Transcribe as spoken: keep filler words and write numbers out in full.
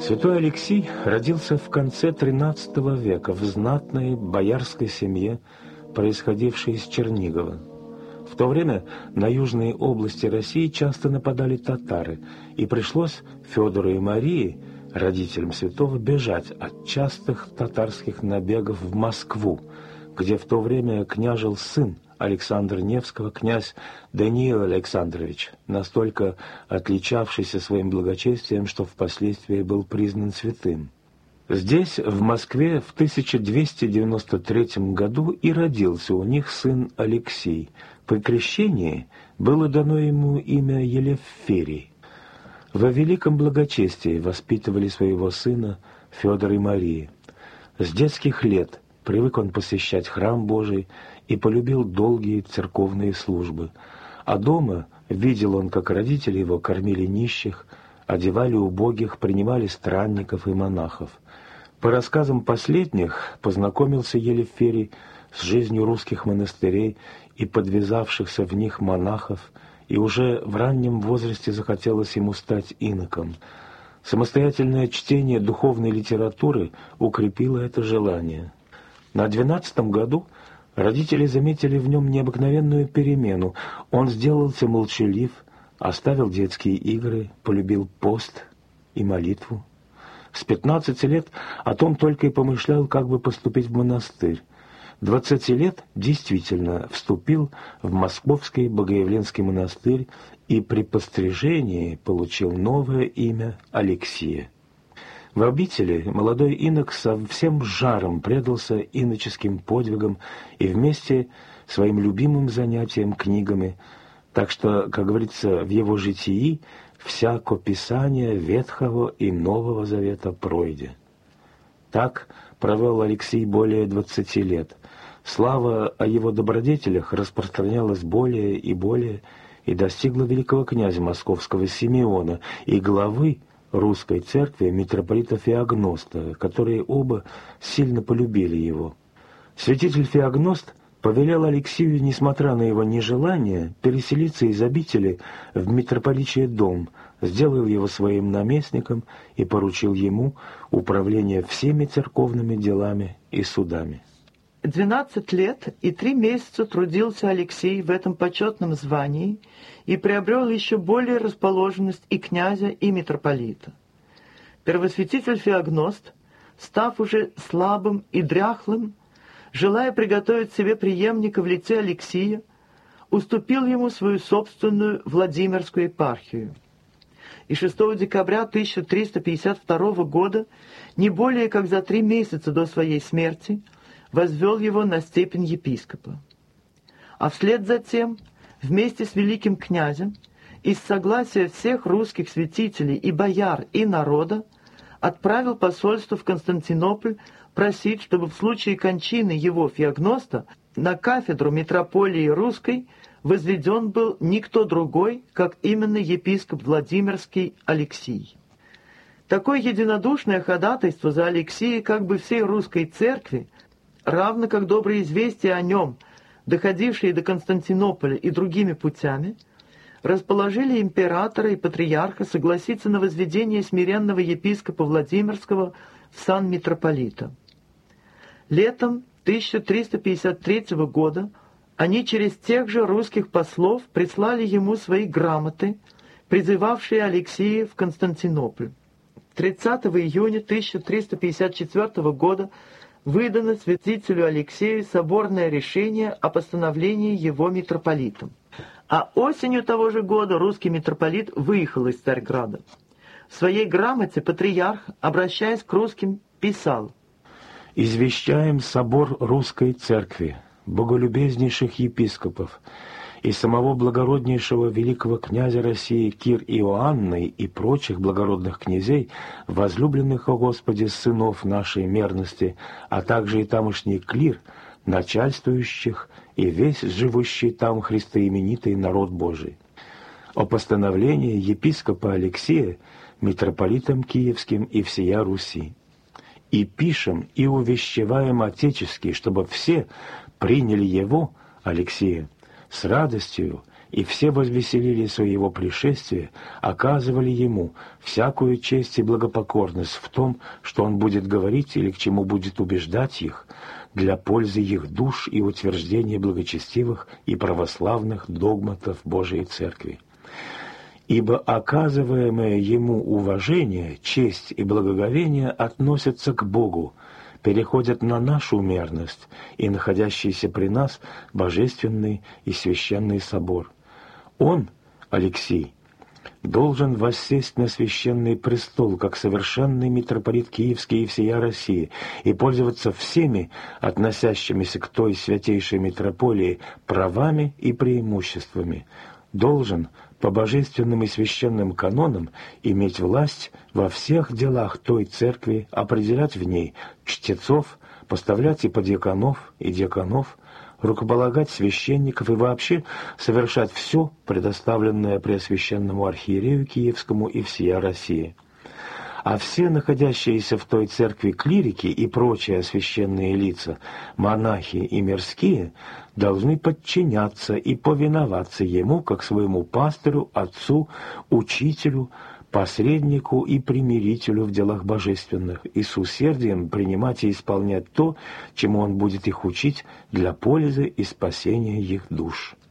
Святой Алексий родился в конце тринадцатого века в знатной боярской семье, происходившей из Чернигова. В то время на южные области России часто нападали татары, и пришлось Федору и Марии, родителям святого, бежать от частых татарских набегов в Москву, где в то время княжил сын Александра Невского, князь Даниил Александрович, настолько отличавшийся своим благочестием, что впоследствии был признан святым. Здесь, в Москве, в тысяча двести девяносто третьем году и родился у них сын Алексий. При крещении было дано ему имя Елеферий. Во великом благочестии воспитывали своего сына Федор и Мария. С детских лет привык он посещать храм Божий и полюбил долгие церковные службы. А дома видел он, как родители его кормили нищих, одевали убогих, принимали странников и монахов. По рассказам последних познакомился Елеферий с жизнью русских монастырей и подвязавшихся в них монахов, и уже в раннем возрасте захотелось ему стать иноком. Самостоятельное чтение духовной литературы укрепило это желание. На двенадцатом году родители заметили в нем необыкновенную перемену. Он сделался молчалив, оставил детские игры, полюбил пост и молитву. С пятнадцати лет о том только и помышлял, как бы поступить в монастырь. Двадцати лет действительно вступил в Московский Богоявленский монастырь и при пострижении получил новое имя Алексия. В обители молодой инок со всем жаром предался иноческим подвигам и вместе своим любимым занятием книгами, так что, как говорится, в его житии всяко писание Ветхого и Нового Завета пройде. Так провел Алексий более двадцати лет. Слава о его добродетелях распространялась более и более и достигла великого князя московского Симеона и главы русской церкви митрополита Феогноста, которые оба сильно полюбили его. Святитель Феогност повелел Алексию, несмотря на его нежелание, переселиться из обители в митрополичий дом, сделал его своим наместником и поручил ему управление всеми церковными делами и судами. Двенадцать лет и три месяца трудился Алексей в этом почетном звании и приобрел еще более расположенность и князя, и митрополита. Первосвятитель Феогност, став уже слабым и дряхлым, желая приготовить себе преемника в лице Алексия, уступил ему свою собственную Владимирскую епархию. И шестого декабря тысяча триста пятьдесят второго года, не более как за три месяца до своей смерти, возвел его на степень епископа. А вслед за тем, вместе с великим князем, из согласия всех русских святителей и бояр и народа, отправил посольство в Константинополь просить, чтобы в случае кончины его Феогноста на кафедру митрополии русской возведен был никто другой, как именно епископ Владимирский Алексий. Такое единодушное ходатайство за Алексия как бы всей русской церкви, равно как добрые известия о нем, доходившие до Константинополя и другими путями, расположили императора и патриарха согласиться на возведение смиренного епископа Владимирского в сан митрополита. Летом тысяча триста пятьдесят третьего года они через тех же русских послов прислали ему свои грамоты, призывавшие Алексея в Константинополь. тридцатого июня тысяча триста пятьдесят четвертого года выдано святителю Алексею соборное решение о постановлении его митрополитом. А осенью того же года русский митрополит выехал из Царьграда. В своей грамоте патриарх, обращаясь к русским, писал: «Извещаем собор русской церкви, боголюбезнейших епископов и самого благороднейшего великого князя России Кир Иоанны и прочих благородных князей, возлюбленных о Господе сынов нашей мерности, а также и тамошний клир, начальствующих и весь живущий там христоименитый народ Божий, о постановлении епископа Алексия митрополитом Киевским и всея Руси. И пишем и увещеваем отечески, чтобы все приняли его, Алексея, с радостью и все возвеселились о его пришествии, оказывали ему всякую честь и благопокорность в том, что он будет говорить или к чему будет убеждать их, для пользы их душ и утверждения благочестивых и православных догматов Божией Церкви. Ибо оказываемое ему уважение, честь и благоговение относятся к Богу, переходят на нашу мерность и находящийся при нас божественный и священный собор. Он, Алексий, должен воссесть на священный престол, как совершенный митрополит Киевский и всея России, и пользоваться всеми относящимися к той святейшей митрополии правами и преимуществами. Должен по божественным и священным канонам иметь власть во всех делах той церкви, определять в ней чтецов, поставлять и подьяконов, и диаконов, рукополагать священников и вообще совершать все, предоставленное Преосвященному архиерею Киевскому и всея России. А все находящиеся в той церкви клирики и прочие священные лица, монахи и мирские, должны подчиняться и повиноваться ему, как своему пастырю, отцу, учителю, посреднику и примирителю в делах божественных, и с усердием принимать и исполнять то, чему он будет их учить для пользы и спасения их душ.